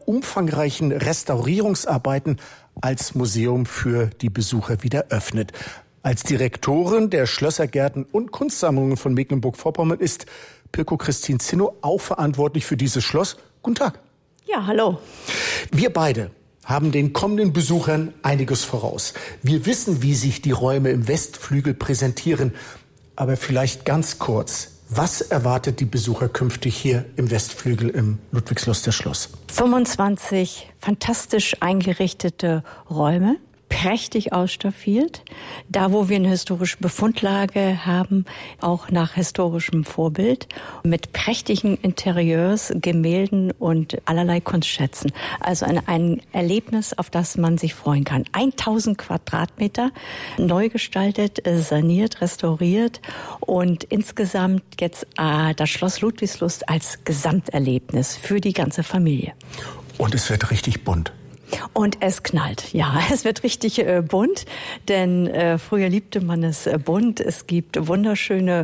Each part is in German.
umfangreichen Restaurierungsarbeiten als Museum für die Besucher wieder öffnet. Als Direktorin der Schlössergärten und Kunstsammlungen von Mecklenburg-Vorpommern ist Pirko Christine Zinno auch verantwortlich für dieses Schloss. Guten Tag. Ja, hallo. Wir beide haben den kommenden Besuchern einiges voraus. Wir wissen, wie sich die Räume im Westflügel präsentieren. Aber vielleicht ganz kurz, was erwartet die Besucher künftig hier im Westflügel im Ludwigsluster Schloss? 25 fantastisch eingerichtete Räume, prächtig ausstaffiert. Da, wo wir eine historische Befundlage haben, auch nach historischem Vorbild, mit prächtigen Interieurs, Gemälden und allerlei Kunstschätzen. Also ein Erlebnis, auf das man sich freuen kann. 1000 Quadratmeter, neu gestaltet, saniert, restauriert und insgesamt jetzt das Schloss Ludwigslust als Gesamterlebnis für die ganze Familie. Und es wird richtig bunt. Und es knallt, ja, es wird richtig bunt, denn früher liebte man es bunt. Es gibt wunderschöne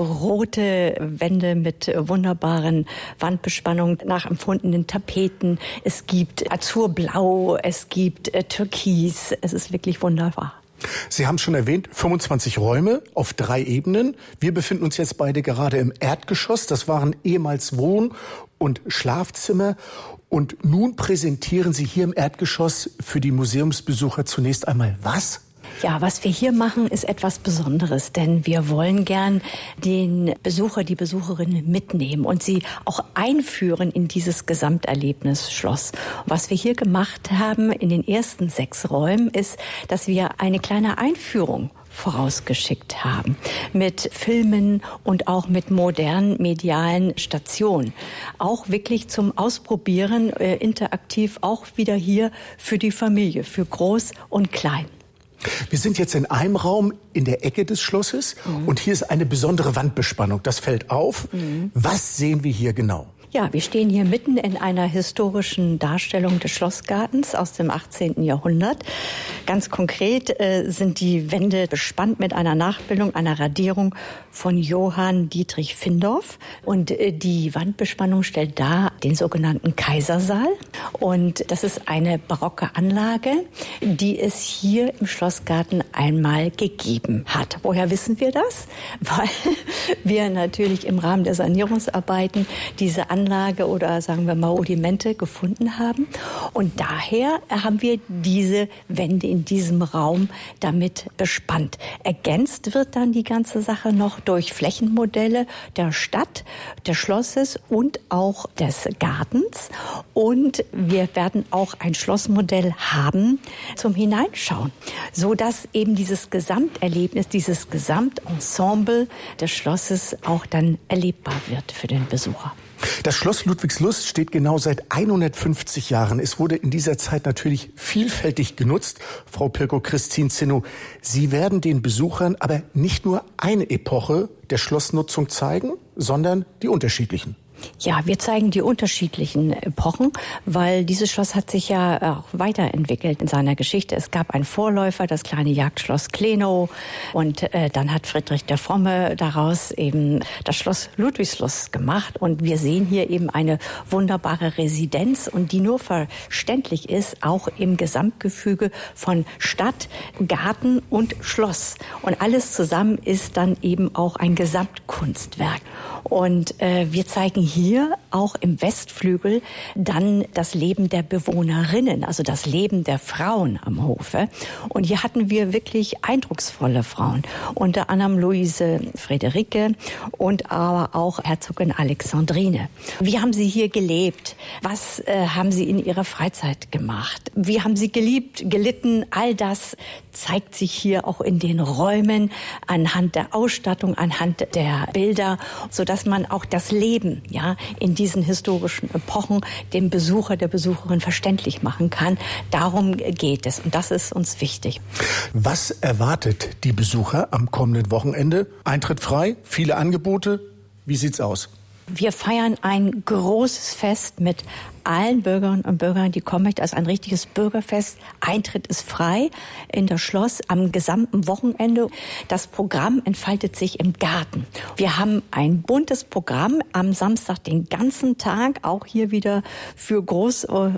rote Wände mit wunderbaren Wandbespannungen, nachempfundenen Tapeten. Es gibt Azurblau, es gibt Türkis, es ist wirklich wunderbar. Sie haben schon erwähnt, 25 Räume auf 3 Ebenen. Wir befinden uns jetzt beide gerade im Erdgeschoss. Das waren ehemals Wohn- und Schlafzimmer. Und nun präsentieren Sie hier im Erdgeschoss für die Museumsbesucher zunächst einmal was? Ja, was wir hier machen, ist etwas Besonderes, denn wir wollen gern den Besucher, die Besucherin mitnehmen und sie auch einführen in dieses Gesamterlebnis Schloss. Was wir hier gemacht haben in den ersten 6 Räumen ist, dass wir eine kleine Einführung vorausgeschickt haben mit Filmen und auch mit modernen medialen Stationen. Auch wirklich zum Ausprobieren, interaktiv auch wieder hier für die Familie, für Groß und Klein. Wir sind jetzt in einem Raum in der Ecke des Schlosses und hier ist eine besondere Wandbespannung. Das fällt auf. Was sehen wir hier genau? Ja, wir stehen hier mitten in einer historischen Darstellung des Schlossgartens aus dem 18. Jahrhundert. Ganz konkret sind die Wände bespannt mit einer Nachbildung, einer Radierung von Johann Dietrich Findorff. Und die Wandbespannung stellt dar den sogenannten Kaisersaal. Und das ist eine barocke Anlage, die es hier im Schlossgarten einmal gegeben hat. Woher wissen wir das? Weil wir natürlich im Rahmen der Sanierungsarbeiten diese Anlage oder sagen wir mal Rudimente gefunden haben. Und daher haben wir diese Wände in diesem Raum damit bespannt. Ergänzt wird dann die ganze Sache noch durch Flächenmodelle der Stadt, des Schlosses und auch des Gartens. Und wir werden auch ein Schlossmodell haben zum Hineinschauen, so dass eben dieses Gesamterlebnis, dieses Gesamtensemble des Schlosses auch dann erlebbar wird für den Besucher. Das Schloss Ludwigslust steht genau seit 150 Jahren. Es wurde in dieser Zeit natürlich vielfältig genutzt. Frau Pirko Christine Zinno, Sie werden den Besuchern aber nicht nur eine Epoche der Schlossnutzung zeigen, sondern die unterschiedlichen. Ja, wir zeigen die unterschiedlichen Epochen, weil dieses Schloss hat sich ja auch weiterentwickelt in seiner Geschichte. Es gab einen Vorläufer, das kleine Jagdschloss Klenow, und dann hat Friedrich der Fromme daraus eben das Schloss Ludwigslust gemacht. Und wir sehen hier eben eine wunderbare Residenz und die nur verständlich ist, auch im Gesamtgefüge von Stadt, Garten und Schloss. Und alles zusammen ist dann eben auch ein Gesamtkunstwerk. Und wir zeigen hier auch im Westflügel dann das Leben der Bewohnerinnen, also das Leben der Frauen am Hofe. Und hier hatten wir wirklich eindrucksvolle Frauen, unter anderem Luise Friederike und aber auch Herzogin Alexandrine. Wie haben sie hier gelebt? Was haben sie in ihrer Freizeit gemacht? Wie haben sie geliebt, gelitten? All das zeigt sich hier auch in den Räumen anhand der Ausstattung, anhand der Bilder, sodass man auch das Leben in diesen historischen Epochen dem Besucher, der Besucherin verständlich machen kann. Darum geht es und das ist uns wichtig. Was erwartet die Besucher am kommenden Wochenende? Eintritt frei, viele Angebote. Wie sieht's aus? Wir feiern ein großes Fest mit allen Bürgerinnen und Bürgern, die kommen möchten. Also ein richtiges Bürgerfest. Eintritt ist frei in das Schloss am gesamten Wochenende. Das Programm entfaltet sich im Garten. Wir haben ein buntes Programm am Samstag den ganzen Tag, auch hier wieder für Groß